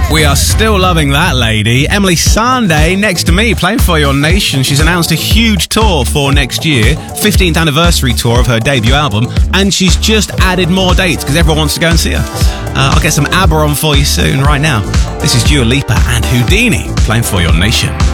We are still loving that lady. Emeli Sandé next to me playing for your nation. She's announced a huge tour for next year, 15th anniversary tour of her debut album, and she's just added more dates because everyone wants to go and see her. I'll get some ABBA on for you soon. Right now, this is Dua Lipa and Houdini playing for your nation.